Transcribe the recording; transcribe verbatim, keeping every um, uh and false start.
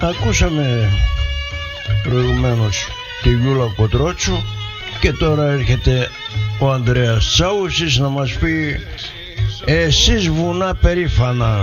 Ακούσαμε προηγουμένως τη Γιούλα Κοντρότσου και τώρα έρχεται ο Ανδρέας Τσάουσης να μας πει «Εσείς βουνά περήφανα».